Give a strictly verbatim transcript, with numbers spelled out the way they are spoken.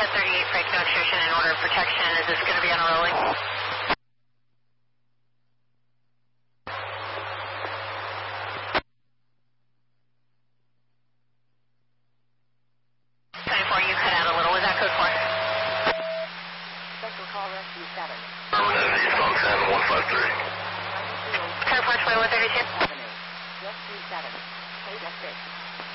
ten thirty-eight, break no extrusion in order of protection. Is this going to be on a rolling? twenty-four, you cut out a little. Was that code four? Central call rescue seven. Permanent East on ten, one five three. Code four, twenty-one thirty-two. Rescue seven. Eight six.